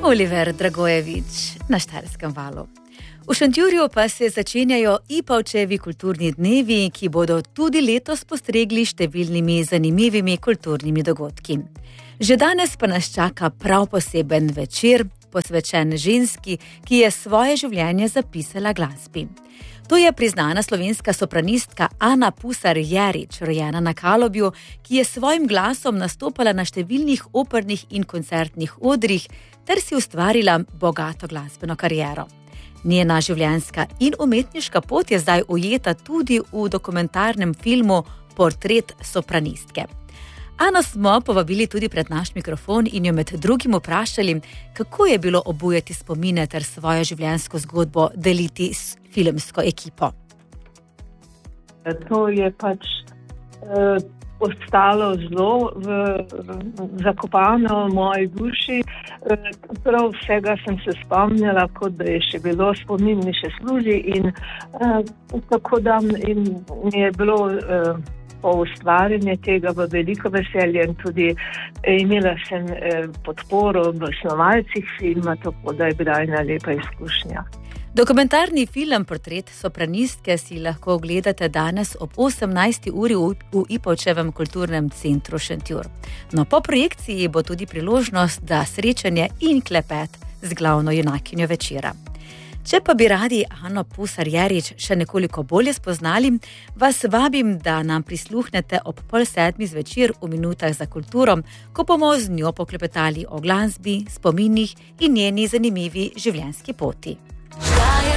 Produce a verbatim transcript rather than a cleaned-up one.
Oliver Dragojevič na Štajerskem valu. V Šentjurju pa se začenjajo Ipavčevi kulturni dnevi, ki bodo tudi letos postregli številnimi zanimivimi kulturnimi dogodki. Že danes pa nas čaka prav poseben večer, posvečen ženski, ki je svoje življenje zapisala glasbi. To je priznana slovenska sopranistka Ana Pusar-Jerič, rojena na Kalobju, ki je svojim glasom nastopala na številnih opernih in koncertnih odrih ter si ustvarila bogato glasbeno kariero. Njena življenjska in umetniška pot je zdaj ujeta tudi v dokumentarnem filmu Portret sopranistke. Ano smo povabili tudi pred naš mikrofon in jo med drugim vprašali, kako je bilo obujati spomine ter svojo življenjsko zgodbo deliti s filmsko ekipo. To je pač eh, ostalo zelo v, v, zakopano v moji duši. Eh, prav vsega sem se spomnila, kot da je še bilo, spomin mi še služi in eh, tako da in mi je bilo eh, po ustvarjanju tega v veliko veselje in tudi imela sem eh, podporo v snovalcih filma, tako da je bila ena lepa izkušnja. Dokumentarni film Portret sopranistke si lahko ogledate danes ob osemnajsti uri v, v Ipavčevem kulturnem centru Šentjur. No, po projekciji bo tudi priložnost, da srečanje in klepet z glavno junakinjo večera. Če pa bi radi Ano Pusar-Jerič še nekoliko bolje spoznali, vas vabim, da nam prisluhnete ob pol sedmi zvečer v Minutah za kulturo, ko bomo z njo poklepetali o glasbi, spominih in njeni zanimivi življenjski poti.